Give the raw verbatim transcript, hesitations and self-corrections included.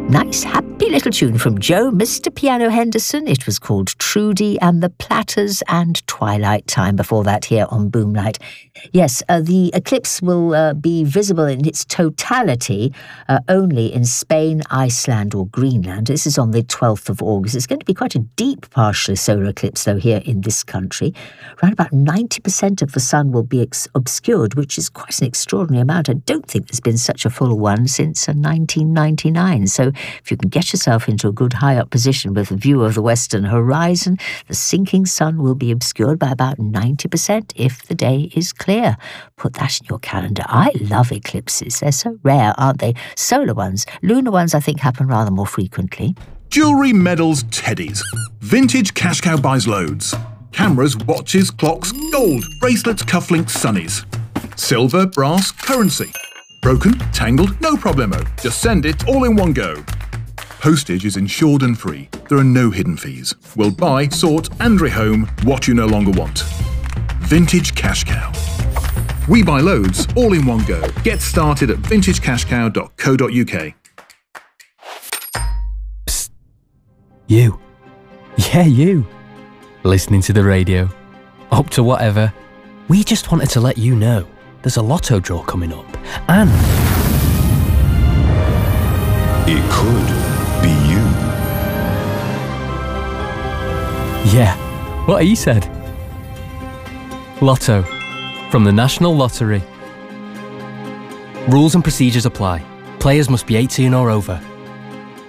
Nice, happy little tune from Joe, Mister Piano Henderson. It was called Trudy and the Platters and Twilight Time before that here on Boomlight. Yes, uh, the eclipse will uh, be visible in its totality uh, only in Spain, Iceland or Greenland. This is on the twelfth of August. It's going to be quite a deep partial solar eclipse, though, here in this country. Around about ninety percent of the sun will be ex- obscured, which is quite an extraordinary amount. I don't think there's been such a full one since uh, nineteen ninety-nine. So if you can get yourself into a good high-up position with a view of the western horizon, the sinking sun will be obscured by about ninety percent if the day is clear. Put that in your calendar. I love eclipses. They're so rare, aren't they? Solar ones. Lunar ones, I think, happen rather more frequently. Jewellery, medals, teddies. Vintage Cash Cow buys loads. Cameras, watches, clocks, gold, bracelets, cufflinks, sunnies. Silver, brass, currency. Broken, tangled, no problemo. Just send it all in one go. Postage is insured and free. There are no hidden fees. We'll buy, sort and rehome what you no longer want. Vintage Cash Cow. We buy loads, all in one go. Get started at vintage cash cow dot co dot uk. Psst. You. Yeah, you. Listening to the radio. Up to whatever. We just wanted to let you know there's a lotto draw coming up. And it could be you. Yeah, what he said. Lotto. From the National Lottery. Rules and procedures apply. Players must be eighteen or over.